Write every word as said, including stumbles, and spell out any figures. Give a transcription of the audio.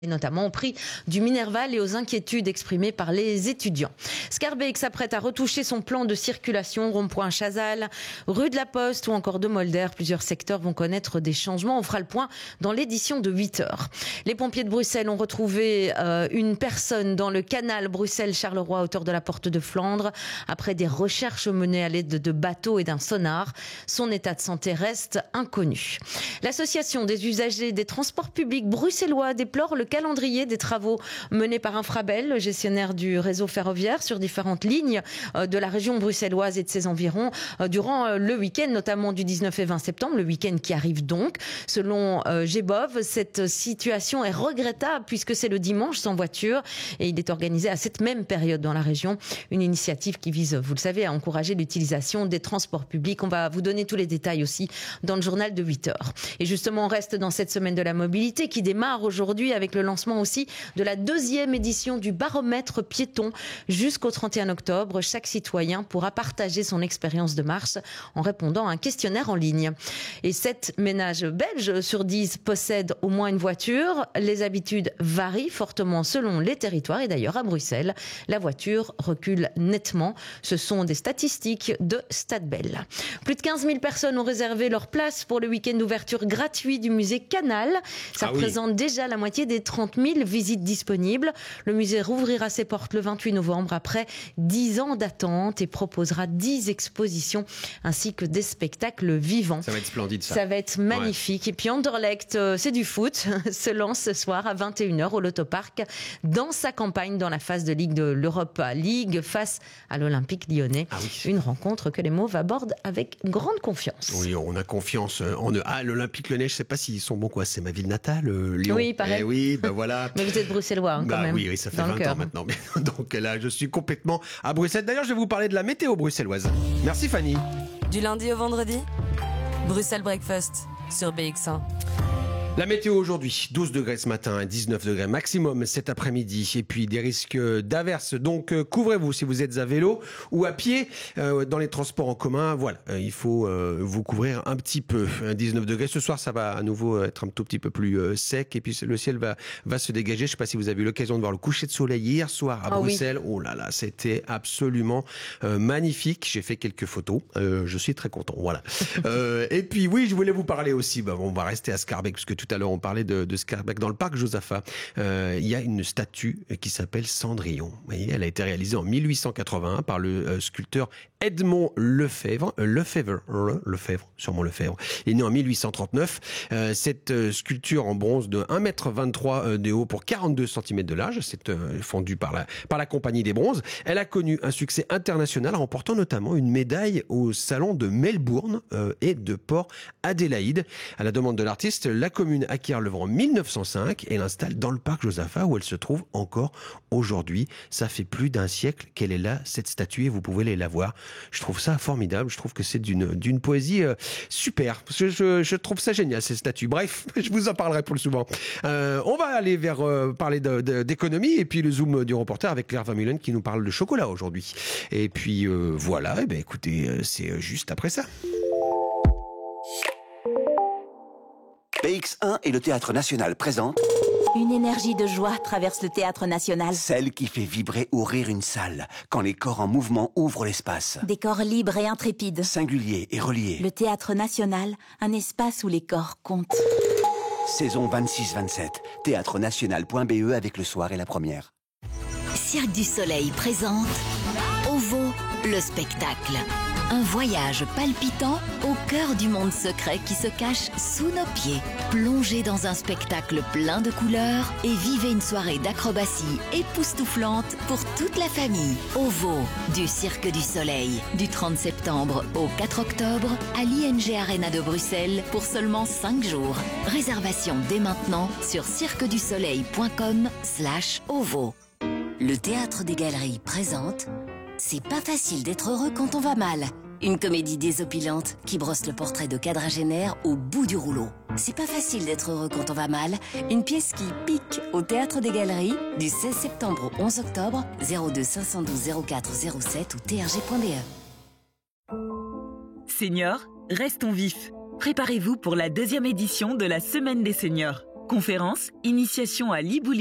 et notamment au prix du Minerval et aux inquiétudes exprimées par les étudiants. Scarbeck s'apprête à retoucher son plan de circulation, rond-point Chazal, rue de la Poste ou encore de Molder. Plusieurs secteurs vont connaître des changements. On fera le point dans l'édition de huit heures. Les pompiers de Bruxelles ont retrouvé euh, une personne dans le canal Bruxelles-Charleroi à hauteur de la Porte de Flandre. Après des recherches menées à l'aide de bateaux et d'un sonar, son état de santé reste inconnu. L'association des usagers des transports publics bruxellois déplore le calendrier des travaux menés par Infrabel, le gestionnaire du réseau ferroviaire sur différentes lignes de la région bruxelloise et de ses environs durant le week-end, notamment du dix-neuf et vingt septembre, le week-end qui arrive donc. Selon G B O V, cette situation est regrettable puisque c'est le dimanche sans voiture et il est organisé à cette même période dans la région. Une initiative qui vise, vous le savez, à encourager l'utilisation des transports publics. On va vous donner tous les détails aussi dans le journal de huit heures. Et justement, on reste dans cette semaine de la mobilité qui démarre aujourd'hui avec le lancement aussi de la deuxième édition du baromètre piéton jusqu'au trente et un octobre. Chaque citoyen pourra partager son expérience de marche en répondant à un questionnaire en ligne. Et sept ménages belges sur dix possèdent au moins une voiture. Les habitudes varient fortement selon les territoires et d'ailleurs à Bruxelles, la voiture recule nettement. Ce sont des statistiques de Stadbel. Plus de quinze mille personnes ont réservé leur place pour le week-end d'ouverture gratuit du musée Canal. Ça ah représente oui. déjà la moitié des trente mille visites disponibles. Le musée rouvrira ses portes le vingt-huit novembre après dix ans d'attente et proposera dix expositions ainsi que des spectacles vivants. Ça va être splendide ça. Ça va être magnifique. Ouais. Et puis Anderlecht, c'est du foot, se lance ce soir à vingt et une heures au Lotopark dans sa campagne dans la phase de Ligue de l'Europa League face à l'Olympique lyonnais. Ah oui. Une rencontre que les Mauves abordent avec grande confiance. Oui, on a confiance en eux. Ah, l'Olympique lyonnais, je ne sais pas s'ils sont bons quoi. C'est ma ville natale, Lyon. Oui, pareil. Eh oui, ben voilà. Mais vous êtes bruxellois hein, bah, quand même. Oui, oui, ça fait vingt ans maintenant. Donc là, je suis complètement à Bruxelles. D'ailleurs, je vais vous parler de la météo bruxelloise. Merci Fanny. Du lundi au vendredi, Bruxelles Breakfast sur B X un. La météo aujourd'hui, douze degrés ce matin, dix-neuf degrés maximum cet après-midi et puis des risques d'averses. Donc euh, couvrez-vous si vous êtes à vélo ou à pied euh, dans les transports en commun. Voilà, euh, il faut euh, vous couvrir un petit peu. dix-neuf degrés ce soir, ça va à nouveau être un tout petit peu plus euh, sec et puis le ciel va va se dégager. Je ne sais pas si vous avez eu l'occasion de voir le coucher de soleil hier soir à oh Bruxelles. Oui. Oh là là, c'était absolument euh, magnifique. J'ai fait quelques photos. Euh, je suis très content. Voilà. euh, et puis oui, je voulais vous parler aussi. Bah, on va rester à Scarbeck parce que tout à l'heure, on parlait de, de Scarbeck. Dans le parc Josaphat, euh, il y a une statue qui s'appelle Cendrillon. Vous voyez, elle a été réalisée en mille huit cent quatre-vingt-un par le euh, sculpteur Edmond Lefebvre. Euh, Lefebvre, Le, Lefebvre, sûrement Lefebvre. Il est né en mille huit cent trente-neuf. Euh, cette euh, sculpture en bronze de un mètre vingt-trois euh, de haut pour quarante-deux centimètres de large, c'est euh, fondue par la, par la Compagnie des Bronzes. Elle a connu un succès international, remportant notamment une médaille au salon de Melbourne euh, et de Port Adélaïde. À la demande de l'artiste, la commune acquiert l'œuvre en mille neuf cent cinq et l'installe dans le parc Josaphat où elle se trouve encore aujourd'hui. Ça fait plus d'un siècle qu'elle est là, cette statue, et vous pouvez aller la voir. Je trouve ça formidable, je trouve que c'est d'une, d'une poésie euh, super. Je, je, je trouve ça génial, ces statues. Bref, je vous en parlerai plus souvent. Euh, on va aller vers euh, parler de, de, d'économie et puis le zoom du reporter avec Claire Van Mullen qui nous parle de chocolat aujourd'hui. Et puis euh, voilà, et ben écoutez, c'est juste après ça. B X un et le Théâtre National présentent une énergie de joie traverse le Théâtre National. Celle qui fait vibrer ou rire une salle, quand les corps en mouvement ouvrent l'espace. Des corps libres et intrépides. Singuliers et reliés. Le Théâtre National, un espace où les corps comptent. Saison vingt-six vingt-sept, théâtre national point b e avec le soir et la première. Cirque du Soleil présente OVO, le spectacle. Un voyage palpitant au cœur du monde secret qui se cache sous nos pieds. Plongez dans un spectacle plein de couleurs et vivez une soirée d'acrobatie époustouflante pour toute la famille. OVO, du Cirque du Soleil, du trente septembre au quatre octobre à l'I N G Arena de Bruxelles pour seulement cinq jours. Réservation dès maintenant sur cirquedusoleil.com slash OVO. Le Théâtre des Galeries présente C'est pas facile d'être heureux quand on va mal. Une comédie désopilante qui brosse le portrait de quadragénaire au bout du rouleau. C'est pas facile d'être heureux quand on va mal. Une pièce qui pique au Théâtre des Galeries du seize septembre au onze octobre, zéro deux cinq un deux zéro quatre zéro sept ou t r g point b e. Seniors, restons vifs. Préparez-vous pour la deuxième édition de la Semaine des Seniors. Conférence, initiation à l'e-bowling